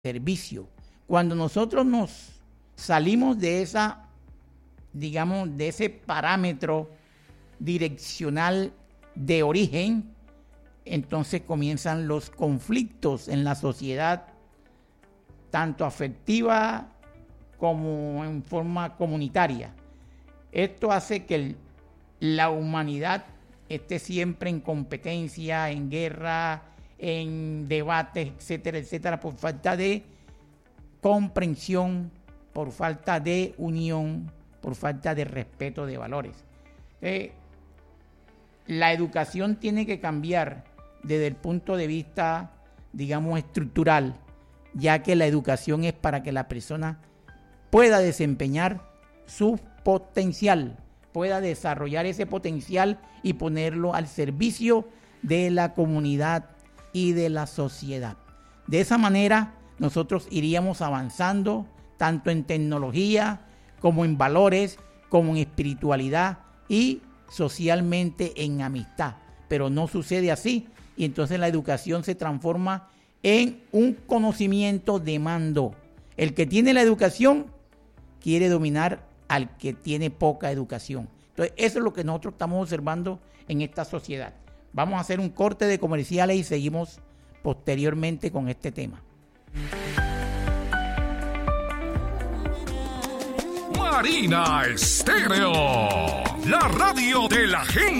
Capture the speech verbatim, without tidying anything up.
servicio. Cuando nosotros nos salimos de esa, digamos, de ese parámetro direccional de origen, entonces comienzan los conflictos en la sociedad, tanto afectiva como en forma comunitaria. Esto hace que el, la humanidad esté siempre en competencia, en guerra, en debates, etcétera, etcétera, por falta de comprensión, por falta de unión, por falta de respeto de valores. Eh, la educación tiene que cambiar desde el punto de vista, digamos, estructural, ya que la educación es para que la persona pueda desempeñar su potencial, pueda desarrollar ese potencial y ponerlo al servicio de la comunidad y de la sociedad. De esa manera, nosotros iríamos avanzando tanto en tecnología como en valores, como en espiritualidad y socialmente en amistad. Pero no sucede así, y entonces la educación se transforma en un conocimiento de mando. El que tiene la educación quiere dominar al que tiene poca educación. Entonces, eso es lo que nosotros estamos observando en esta sociedad. Vamos a hacer un corte de comerciales y seguimos posteriormente con este tema. Marina Estéreo, la radio de la gente.